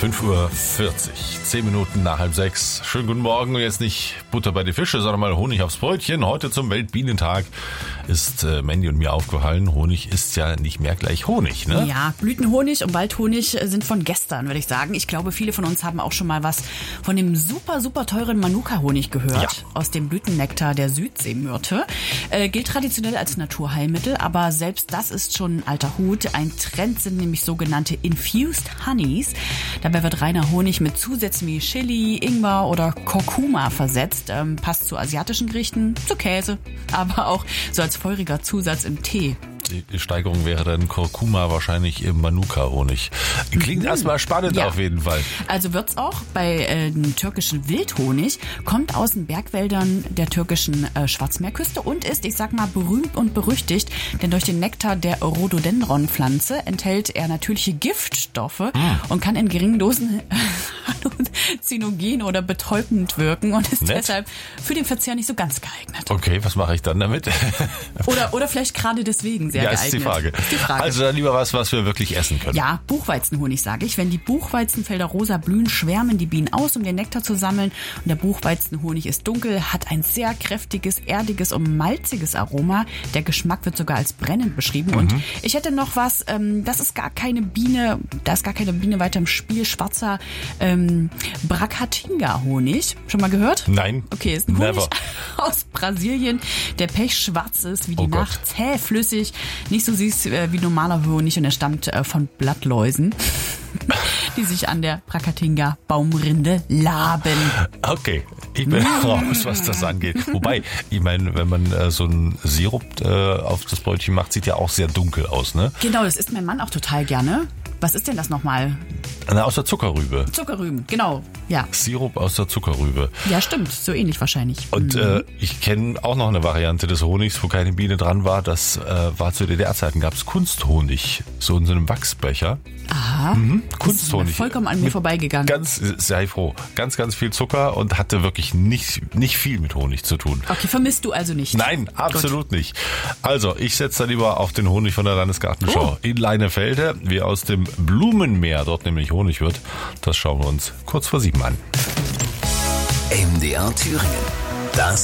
5:40 Uhr, 10 Minuten nach 5:30. Schönen guten Morgen. Und jetzt nicht Butter bei die Fische, sondern mal Honig aufs Brötchen. Heute zum Weltbienentag ist Mandy und mir aufgefallen, Honig ist ja nicht mehr gleich Honig, ne? Ja, Blütenhonig und Waldhonig sind von gestern, würde ich sagen. Ich glaube, viele von uns haben auch schon mal was von dem super, super teuren Manuka-Honig gehört. Ja. Aus dem Blütennektar der Südseemyrte. Gilt traditionell als Naturheilmittel, aber selbst das ist schon ein alter Hut. Ein Trend sind nämlich sogenannte Infused Honeys. Dabei wird reiner Honig mit Zusätzen wie Chili, Ingwer oder Kurkuma versetzt. Passt zu asiatischen Gerichten, zu Käse, aber auch so als feuriger Zusatz im Tee. Die Steigerung wäre dann Kurkuma wahrscheinlich im Manuka-Honig. Klingt erstmal spannend auf jeden Fall. Also wird's auch bei türkischen Wildhonig, kommt aus den Bergwäldern der türkischen Schwarzmeerküste und ist, ich sag mal, berühmt und berüchtigt, denn durch den Nektar der Rhododendron-Pflanze enthält er natürliche Giftstoffe und kann in geringen Dosen halluzinogen oder betäubend wirken und ist deshalb für den Verzehr nicht so ganz geeignet. Okay, was mache ich dann damit? Oder vielleicht gerade deswegen sehr geeignet. Ist die Frage. Also dann lieber was wir wirklich essen können. Ja, Buchweizenhonig, sage ich. Wenn die Buchweizenfelder rosa blühen, schwärmen die Bienen aus, um den Nektar zu sammeln. Und der Buchweizenhonig ist dunkel, hat ein sehr kräftiges, erdiges und malziges Aroma. Der Geschmack wird sogar als brennend beschrieben. Und ich hätte noch was, das ist gar keine Biene, da ist gar keine Biene weiter im Spiel. Schwarzer Bracatinga-Honig. Schon mal gehört? Nein. Okay, ist ein Honig aus Brasilien, der pechschwarz ist wie die Nacht, zähflüssig, nicht so süß wie normaler Honig und er stammt von Blattläusen, die sich an der Bracatinga-Baumrinde laben. Okay, ich bin raus, was das angeht. Wobei, ich meine, wenn man so einen Sirup auf das Brötchen macht, sieht ja auch sehr dunkel aus, ne? Genau, das isst mein Mann auch total gerne. Was ist denn das nochmal? Aus der Zuckerrübe. Zuckerrüben, genau, ja. Sirup aus der Zuckerrübe. Ja, stimmt, so ähnlich wahrscheinlich. Und ich kenne auch noch eine Variante des Honigs, wo keine Biene dran war. Das war zu DDR-Zeiten, gab es Kunsthonig, so in so einem Wachsbecher. Aha, Kunsthonig. Ist vollkommen an mir vorbeigegangen. Sei froh. Ganz, ganz viel Zucker und hatte wirklich nicht viel mit Honig zu tun. Okay, vermisst du also nicht? Nein, absolut nicht. Also, ich setze da lieber auf den Honig von der Landesgartenschau in Leinefelde, wie aus dem Blumenmeer dort nämlich Honig wird. Das schauen wir uns kurz vor 7 an. MDR Thüringen. Das